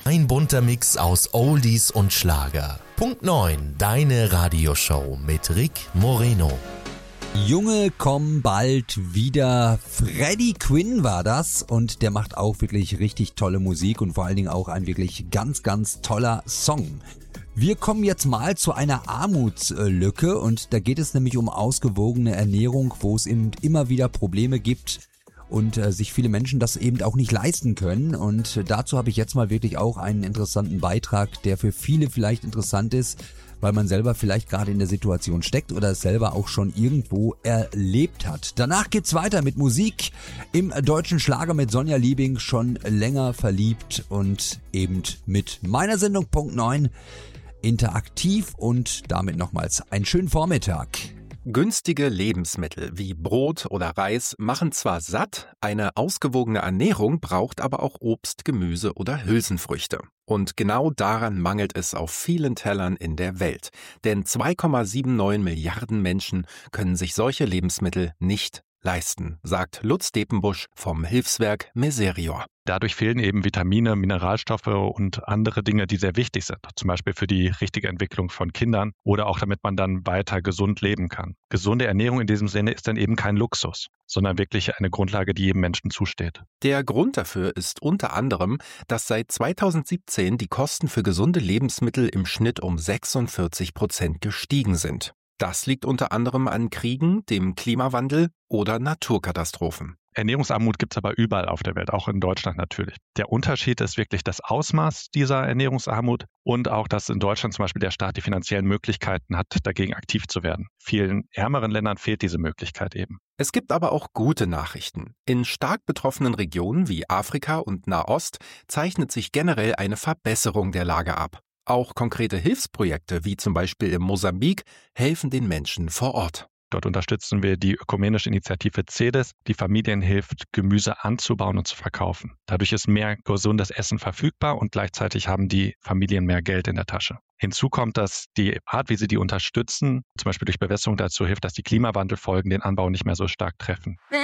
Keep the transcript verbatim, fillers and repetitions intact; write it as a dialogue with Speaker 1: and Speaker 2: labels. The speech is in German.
Speaker 1: Ein bunter Mix aus Oldies und Schlager. Punkt neun, deine Radioshow mit Rick Moreno.
Speaker 2: Junge kommen bald wieder. Freddie Quinn war das und der macht auch wirklich richtig tolle Musik und vor allen Dingen auch ein wirklich ganz, ganz toller Song. Wir kommen jetzt mal zu einer Armutslücke und da geht es nämlich um ausgewogene Ernährung, wo es eben immer wieder Probleme gibt und äh, sich viele Menschen das eben auch nicht leisten können. Und dazu habe ich jetzt mal wirklich auch einen interessanten Beitrag, der für viele vielleicht interessant ist, weil man selber vielleicht gerade in der Situation steckt oder es selber auch schon irgendwo erlebt hat. Danach geht's weiter mit Musik im deutschen Schlager mit Sonja Liebing, schon länger verliebt und eben mit meiner Sendung Punkt neun interaktiv und damit nochmals einen schönen Vormittag.
Speaker 3: Günstige Lebensmittel wie Brot oder Reis machen zwar satt, eine ausgewogene Ernährung braucht aber auch Obst, Gemüse oder Hülsenfrüchte. Und genau daran mangelt es auf vielen Tellern in der Welt. Denn zwei Komma neunundsiebzig Milliarden Menschen können sich solche Lebensmittel nicht leisten, sagt Lutz Depenbusch vom Hilfswerk Miserior.
Speaker 4: Dadurch fehlen eben Vitamine, Mineralstoffe und andere Dinge, die sehr wichtig sind. Zum Beispiel für die richtige Entwicklung von Kindern oder auch damit man dann weiter gesund leben kann. Gesunde Ernährung in diesem Sinne ist dann eben kein Luxus, sondern wirklich eine Grundlage, die jedem Menschen zusteht.
Speaker 3: Der Grund dafür ist unter anderem, dass seit zweitausendsiebzehn die Kosten für gesunde Lebensmittel im Schnitt um sechsundvierzig Prozent gestiegen sind. Das liegt unter anderem an Kriegen, dem Klimawandel oder Naturkatastrophen.
Speaker 4: Ernährungsarmut gibt es aber überall auf der Welt, auch in Deutschland natürlich. Der Unterschied ist wirklich das Ausmaß dieser Ernährungsarmut und auch, dass in Deutschland zum Beispiel der Staat die finanziellen Möglichkeiten hat, dagegen aktiv zu werden. Vielen ärmeren Ländern fehlt diese Möglichkeit eben.
Speaker 3: Es gibt aber auch gute Nachrichten. In stark betroffenen Regionen wie Afrika und Nahost zeichnet sich generell eine Verbesserung der Lage ab. Auch konkrete Hilfsprojekte, wie zum Beispiel in Mosambik, helfen den Menschen vor Ort.
Speaker 4: Dort unterstützen wir die ökumenische Initiative CEDES, die Familien hilft, Gemüse anzubauen und zu verkaufen. Dadurch ist mehr gesundes Essen verfügbar und gleichzeitig haben die Familien mehr Geld in der Tasche. Hinzu kommt, dass die Art, wie sie die unterstützen, zum Beispiel durch Bewässerung dazu hilft, dass die Klimawandelfolgen den Anbau nicht mehr so stark treffen.